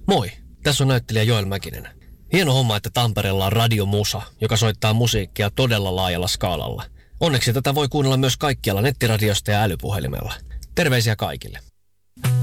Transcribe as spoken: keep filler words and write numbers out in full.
Moi, tässä on näyttelijä Joel Mäkinen. Hieno homma, että Tampereella on Radio Musa, joka soittaa musiikkia todella laajalla skaalalla. Onneksi tätä voi kuunnella myös kaikkialla nettiradiosta ja älypuhelimella. Terveisiä kaikille.